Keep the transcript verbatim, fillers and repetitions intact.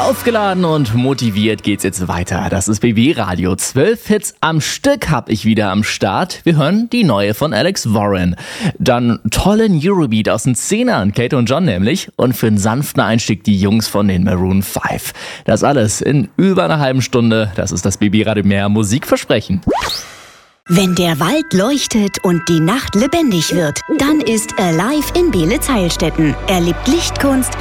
Aufgeladen und motiviert geht's jetzt weiter. Das ist B B Radio. Zwölf Hits am Stück hab ich wieder am Start. Wir hören die neue von Alex Warren. Dann tollen Eurobeat aus den Zehnern, Kate und John nämlich. Und für einen sanften Einstieg die Jungs von den Maroon five. Das alles in über einer halben Stunde. Das ist das B B Radio Mehr Musikversprechen. Wenn der Wald leuchtet und die Nacht lebendig wird, dann ist Alive in Beelitz-Heilstätten. Erlebt Lichtkunst,